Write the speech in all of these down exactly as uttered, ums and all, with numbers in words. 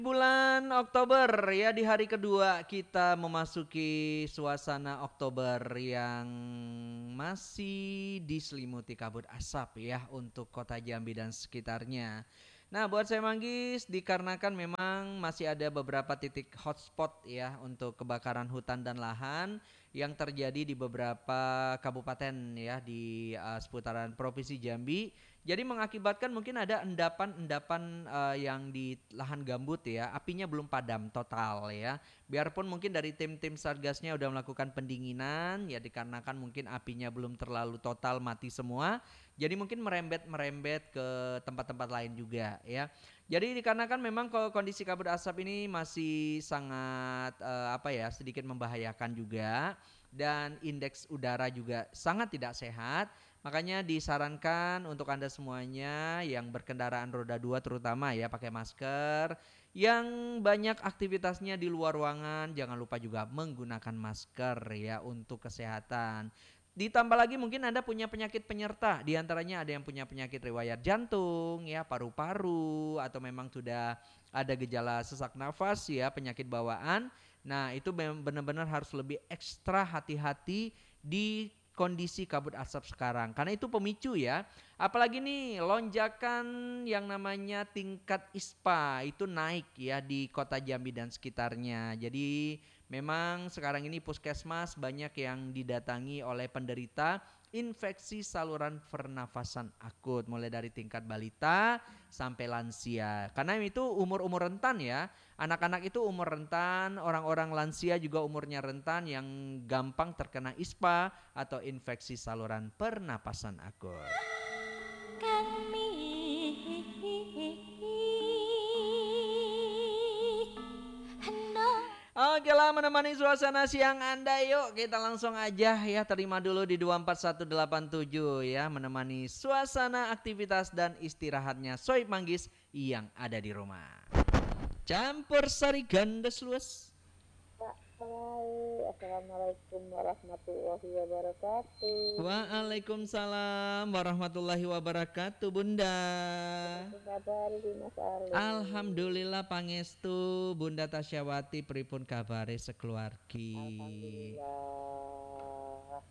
Bulan Oktober ya, di hari kedua kita memasuki suasana Oktober yang masih diselimuti kabut asap ya untuk kota Jambi dan sekitarnya. Nah, buat saya Manggis, dikarenakan memang masih ada beberapa titik hotspot ya untuk kebakaran hutan dan lahan yang terjadi di beberapa kabupaten ya di uh, seputaran Provinsi Jambi. Jadi mengakibatkan mungkin ada endapan-endapan uh, yang di lahan gambut ya, apinya belum padam total ya. Biarpun mungkin dari tim-tim Satgasnya udah melakukan pendinginan ya, dikarenakan mungkin apinya belum terlalu total mati semua. Jadi mungkin merembet-merembet ke tempat-tempat lain juga ya. Jadi dikarenakan memang kondisi kabut asap ini masih sangat uh, apa ya, sedikit membahayakan juga dan indeks udara juga sangat tidak sehat. Makanya disarankan untuk Anda semuanya yang berkendaraan roda dua terutama ya pakai masker. Yang banyak aktivitasnya di luar ruangan jangan lupa juga menggunakan masker ya untuk kesehatan. Ditambah lagi mungkin Anda punya penyakit penyerta, di antaranya ada yang punya penyakit riwayat jantung, ya paru-paru, atau memang sudah ada gejala sesak nafas ya, penyakit bawaan. Nah, itu benar-benar harus lebih ekstra hati-hati di kondisi kabut asap sekarang. Karena itu pemicu ya. Apalagi nih lonjakan yang namanya tingkat ISPA itu naik ya di kota Jambi dan sekitarnya. Jadi memang sekarang ini puskesmas banyak yang didatangi oleh penderita infeksi saluran pernafasan akut mulai dari tingkat balita sampai lansia. Karena itu umur-umur rentan ya. Anak-anak itu umur rentan, orang-orang lansia juga umurnya rentan yang gampang terkena ISPA atau infeksi saluran pernapasan akut. Kami Oke lah, menemani suasana siang Anda, yuk kita langsung aja ya, terima dulu di dua empat satu delapan tujuh ya, menemani suasana aktivitas dan istirahatnya Soib Manggis yang ada di rumah. Campur sari gandes luas. Assalamualaikum warahmatullahi wabarakatuh. Waalaikumsalam warahmatullahi wabarakatuh, Bunda. Kabar Mas Ali. Alhamdulillah pangestu Bunda Tasyawati pripun kabare sekeluargi. Alhamdulillah.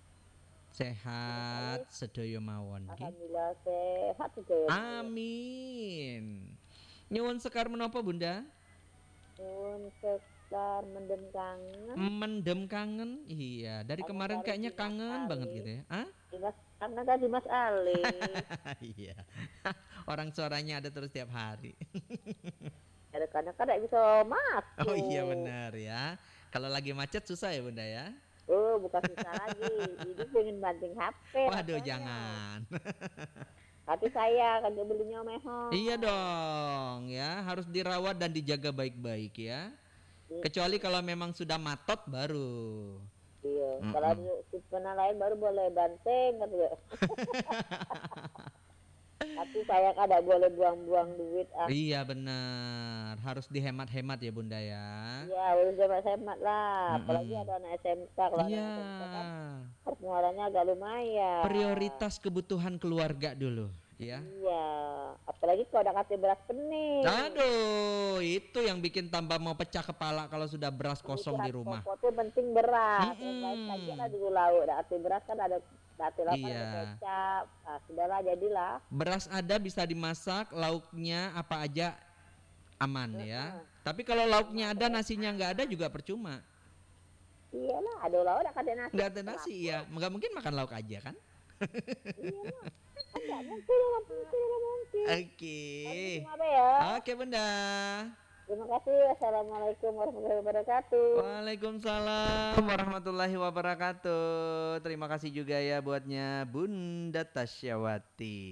Sehat sedaya mawon nggih. Alhamdulillah sehat sedaya. Amin. Nyuwun sekar menapa Bunda? Nyuwun sekar mendem kangen. Mendem kangen. Iya, dari kemarin kayaknya kangen banget gitu ya. Hah? Dimas, karena tadi Mas Ali. Iya. Orang suaranya ada terus tiap hari. Kadang-kadang kan tidak bisa masuk. Oh iya benar ya. Kalau lagi macet susah ya Bunda ya. Oh bukan susah lagi. Ini pengen banting H P. Waduh jangan. Tapi saya kagak belinya mehong. Iya dong ya, harus dirawat dan dijaga baik-baik ya. Iya. Kecuali kalau memang sudah matot baru. Iya, Mm-mm. kalau di pena lain baru boleh banting kan ya. Tapi saya kada boleh buang-buang duit ah. Iya benar, harus dihemat-hemat ya Bunda ya. Iya, harus hemat-hemat lah. Mm-mm. Apalagi ada anak S M K, kalau Iya. anak S M K kan pengeluarannya agak lumayan. Prioritas kebutuhan keluarga dulu ya. Iya, apalagi kalau ada kate beras bening. Aduh, itu yang bikin tambah mau pecah kepala kalau sudah beras kosong di rumah. Pokoknya penting beras. Mm-mm. Yang lain saja lah dulu lauk. Ada kate beras kan ada kate lapar, Iya. ada kecap. Nah, sudahlah jadilah. Beras ada bisa dimasak, lauknya apa aja aman ya. Mm-mm. Tapi kalau lauknya ada, nasinya nggak ada juga percuma. Iyalah, ada lauk ada kate nasi. Nggak ada nasi ya, nggak mungkin makan lauk aja kan? Iyalah. Enggak mungkin, enggak mungkin, enggak mungkin. Oke. Terima kasih ya. Oke Bunda. Terima kasih. Assalamualaikum warahmatullahi wabarakatuh. Waalaikumsalam warahmatullahi wabarakatuh. Terima kasih juga ya buatnya Bunda Tasyawati.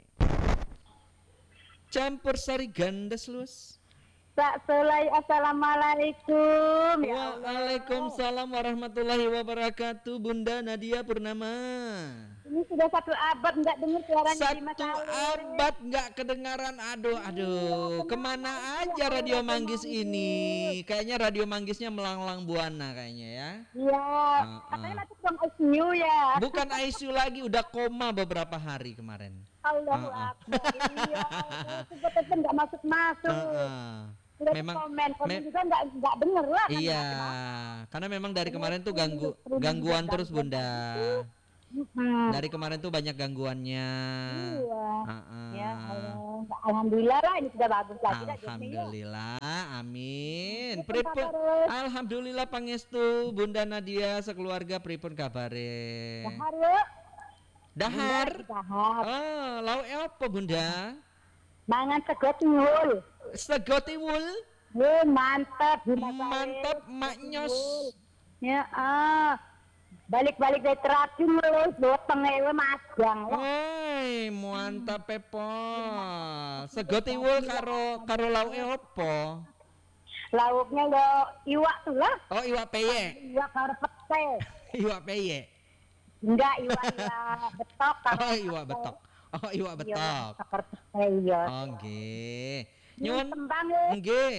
Campur sari gandes luas. Pak Solai, assalamualaikum. Ya Allah. Waalaikumsalam warahmatullahi wabarakatuh. Bunda Nadia Purnama. Ini sudah satu abad nggak dengar suaranya di Mas Satu Ali. abad nggak kedengaran. Aduh, aduh. Kemana aja Radio Manggis ini? Kayaknya Radio Manggisnya melanglang buana kayaknya ya. Iya, Uh-uh. katanya masuk ruang I C U ya. Bukan I C U lagi, udah koma beberapa hari kemarin. Allahu Uh-uh. Akbar. Iya, Allah. Itu tetep nggak masuk-masuk. Uh-uh. Udah memang komen, komen me- juga nggak nggak bener lah. Kan, iya, kenapa? karena memang dari Terus, kemarin tuh terus, ganggu terus juga gangguan terus gangguan Bunda. kayak gitu. Hmm. Dari kemarin tuh banyak gangguannya. Iya. Ya Heeh. Allah. Alhamdulillah lah ini sudah bagus lagi dah jadinya ya. Alhamdulillah, amin. Pripun Pripun, kabar? alhamdulillah pangestu Bunda Nadia sekeluarga pripun kabare? Dahar ya. Bunda Dahar. lagi dahar. Oh, lau apa Bunda? Mangan sego tiwul. Sego tiwul. Wih, mantap Bunda saya. Mantap, Sego Mak Nyos. tiwul. Ya ah. Balik-balik dari terapi mulai botong ewe magang lah. Woi, mantap pepol. Sego tiwul karo karo lauke apa? Lauknya lo iwak tuh lah. Oh, iwak peye. Iwak karo pete. Iwak peye. Enggak iwak iwak betok karo Oh, iwak pete. betok. Oh, iwak Iya, betok. karo pete iya. Oh, nggih. Nyuwun Nyuwun tembange, nggih.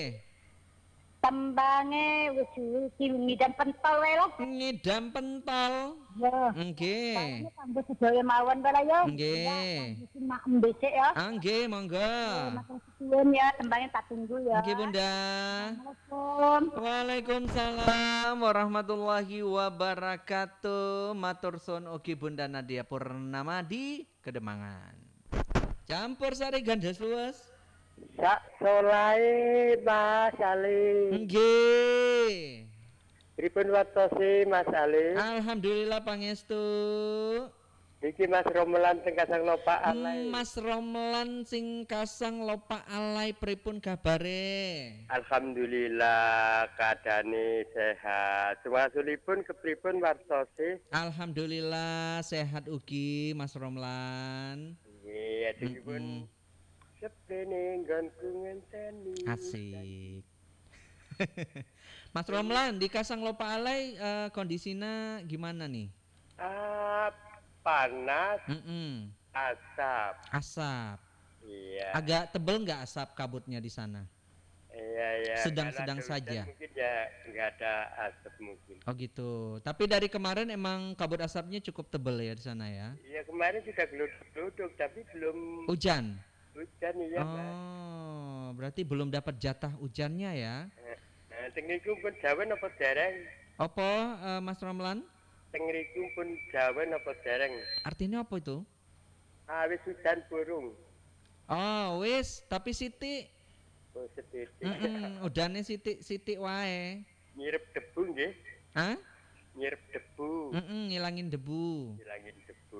tembange wis iki ngidam pentol wae lah. Ngidam pentol. Ya. Nggih. Ini kanggo sedaya mawon bae lah ya. Nggih. Iki mak mbesek ya. Ah, nggih, monggo. Makasih suwun ya, tembangnya tak tunggu ya. Nggih, Bunda. Assalamualaikum. Waalaikumsalam warahmatullahi wabarakatuh. Matur suwun ugi Bunda Nadia Purnama di Kedemangan. Campur sari gandes luwes. Sak solai Mas Ali. Nggih. Pripun watosi Mas Ali? Alhamdulillah pangestu. Iki Mas Romelan teng Kasang Lopa Alai. Mas Romelan sing Kasang Lopa Alai pripun kabare? Alhamdulillah keadaane sehat. Sumasulipun kepripun wartosi? Alhamdulillah sehat ugi Mas Romlan. Nggih, adikipun sepene nggonku ngenteni. Asik. Mas Romlan di Kasang Lopa Alai eh, kondisinya gimana nih? Ah, panas, Mm-mm. asap. Asap. Iya. Agak tebel nggak asap kabutnya di sana? Iya, iya. Sedang-sedang Kalau ada hujan saja. Mungkin ya nggak ada asap mungkin. Oh gitu. Tapi dari kemarin emang kabut asapnya cukup tebel ya di sana ya? Iya kemarin sudah geluduk-geluduk tapi belum Hujan. hujan ya Mas. Oh, berarti belum dapat jatah hujannya ya? Nah, tengriku pun jawen apa dereng? Apa eh, Mas Romlan? Tengriku pun jawen apa dereng? Artinya apa itu? Ah wis hujan burung. Oh, wis, tapi Siti, Oh sedikit. mm udane Siti Siti wae. Nyirep debu nggih. Hah? Nyirep debu. Mm ngilangin debu. Hilangin debu.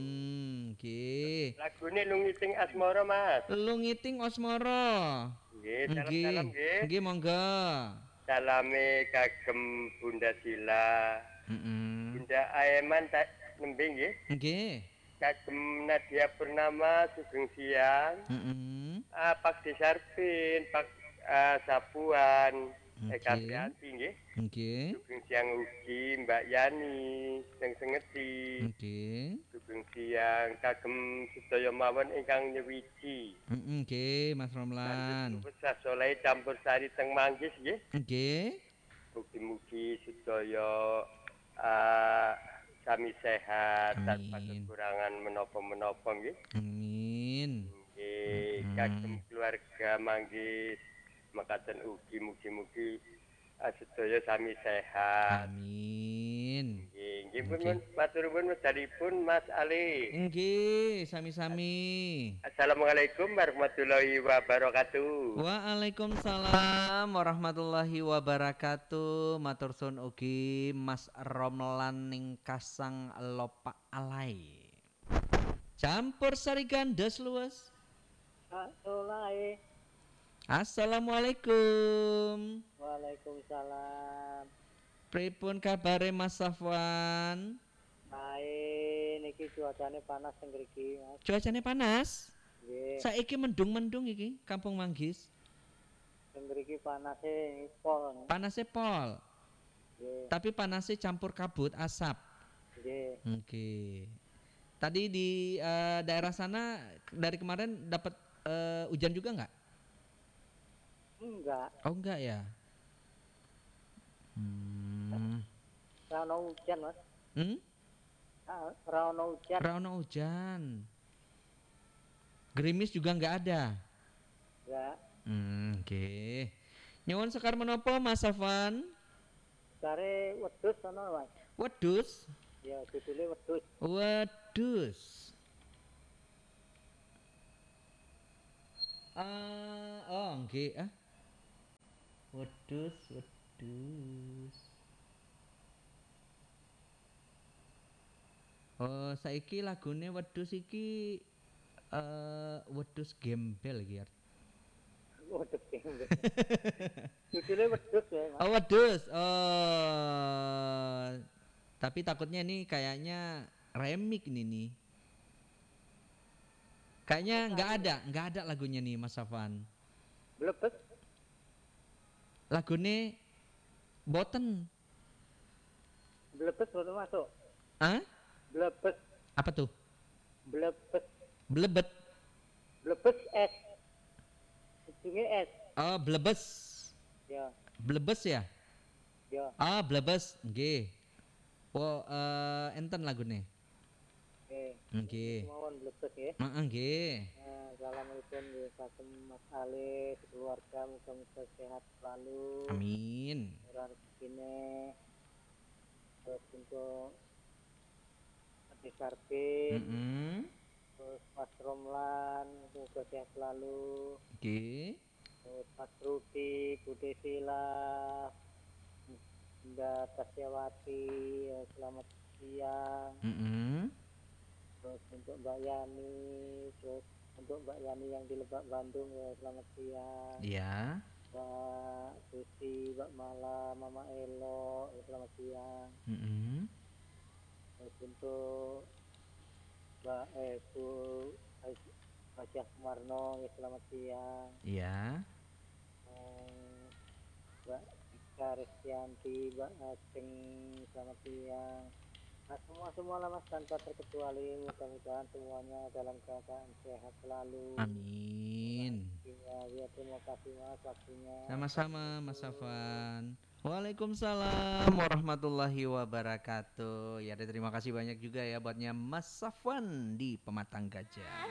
Mm nggih. Lagune lungiting asmara Mas. Lu ngiting Osmoro. Nggih, salam-salam Nggih. nggih. Nggih, monggo. Salame kagem Bunda Sila. Mm Bunda Aeman tak nembe nggih. Nggih. Kagem Nadia Purnama sugeng siang. Mm Ah, Pak Desarpin, Pak ah, Sapuan, Oke. Eka Prianti nggih. Nggih. Sugeng siang ugi Mbak Yani, Seng Sengeti. Nggih. Sugeng siang kagem sedaya mawon ingkang nyewiji. Mm nggih, Mas Romlan. Besar soleh campur sari teng Manggis nggih. Nggih. Mugi-mugi sedaya ah, sami sehat tanpa Amin. kekurangan menapa-menapa nggih. Amin. Nggih, Mm. kagem keluarga Manggis mekaten ugi mugi-mugi ah, sedaya sami sehat. Amin. Nggih, nggih Oke. pun matur nuwun medalipun Mas Ali. Nggih, sami-sami. Assalamualaikum warahmatullahi wabarakatuh. Waalaikumsalam warahmatullahi wabarakatuh. Matur suwun ugi Mas Romlan ning Kasang Lopa Alai. Campur sari gandes luwes. Soleh. Assalamualaikum. Waalaikumsalam. Pripun kabare Mas Safwan? Baik, niki cuacane panas teng mriki, Mas. Cuacanya panas. Nggih, Saiki mendung-mendung iki Kampung Manggis. teng mriki panase pol. Panasnya pol, Nggih, tapi panasnya campur kabut asap. nggih. Oke. Tadi di eh, daerah sana dari kemarin dapat eh, hujan juga nggak? Enggak, Oh enggak ya. Hmm. ora ono hujan, Mas. Hmm? Ah, ora ono hujan. Ora ono hujan. Gerimis juga nggak ada. Enggak. Hmm, oke. Nyuwun sekar menapa Mas Safwan? Kare wedhus ana, Mas. Wedhus. Ya, judule wedhus. Wedhus. Ah, oh nggih ah. Wedhus, wedhus. Oh, saiki lagune wedhus iki eh wedhus gembel iki. Art. Wedhus. Judule wedhus ya, Mas. Oh, wedhus. Oh. Tapi takutnya ini kayaknya remik nih nih. Kayaknya nggak ada, nggak ada lagunya nih Mas Safwan. Blebes. Lagune boten. Blebes baru masuk. Hah? Blebes. Apa tuh? Blebes. Blebet. Blebes S. Ujungnya S. Oh, blebes. Ya, Blebes ya? ya. Ah, blebes. Nggih. Oh, eh enten lagune. Oke. Nggih. Kemauan blebes ya. Heeh, nggih. Nah, assalamualaikum ya, Kasem Mas Ale, keluarga mudah-mudahan sehat selalu. Amin. Murah rezekine. Terus untuk Adi Sarbin, Heeh. terus Mas Romlan, semoga sehat selalu. Nggih. Terus Mas Rudi, Bude Sila, Bunda Tasyawati, ya, selamat siang. Heeh. Terus untuk Mbak Yani, terus untuk Mbak Yani yang di Lebak Bandung, ya selamat siang. Iya. Mbak Susi, Mbak Mala, Mama Elo, ya, selamat siang. Heeh. Terus untuk Mbak eh, Bu Aisyah Sumarno, ya selamat siang. Iya. Eh, Mbak Ika Restianti, Mbak Aceng, selamat siang. Nah, semua semua lah Mas tanpa terkecuali, mudah-mudahan semuanya dalam keadaan sehat selalu. Amin. Ya, ya, terima kasih Mas waktunya. Sama-sama Mas Safwan. Waalaikumsalam warahmatullahi wabarakatuh. Ya, dan terima kasih banyak juga ya buatnya Mas Safwan di Pematang Gajah.